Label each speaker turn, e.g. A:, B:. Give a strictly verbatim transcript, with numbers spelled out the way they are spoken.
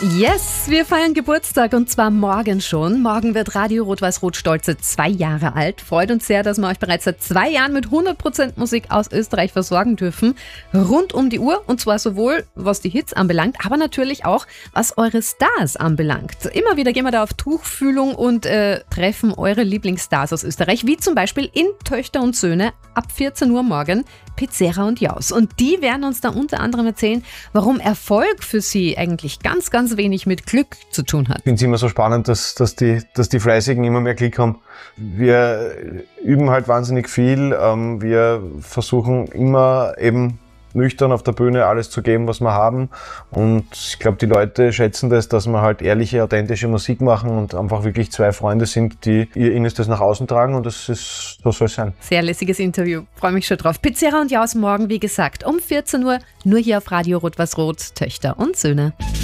A: Yes, wir feiern Geburtstag und zwar morgen schon. Morgen wird Radio Rot-Weiß-Rot stolze zwei Jahre alt. Freut uns sehr, dass wir euch bereits seit zwei Jahren mit hundert Prozent Musik aus Österreich versorgen dürfen. Rund um die Uhr und zwar sowohl was die Hits anbelangt, aber natürlich auch was eure Stars anbelangt. Immer wieder gehen wir da auf Tuchfühlung und äh, treffen eure Lieblingsstars aus Österreich, wie zum Beispiel in Töchter und Söhne ab vierzehn Uhr morgen Pizzera und Jaus. Und die werden uns da unter anderem erzählen, warum Erfolg für sie eigentlich ganz, ganz wenig mit Glück zu tun hat.
B: Ich finde es immer so spannend, dass, dass, die, dass die Fleißigen immer mehr Glück haben. Wir üben halt wahnsinnig viel. Ähm, wir versuchen immer eben nüchtern auf der Bühne alles zu geben, was wir haben. Und ich glaube, die Leute schätzen das, dass wir halt ehrliche, authentische Musik machen und einfach wirklich zwei Freunde sind, die ihr Innerstes nach außen tragen. Und das ist, so soll es sein.
A: Sehr lässiges Interview. Freue mich schon drauf. Pizzera und Jaus morgen, wie gesagt, um vierzehn Uhr, nur hier auf Radio Rot-Weiß-Rot, Töchter und Söhne.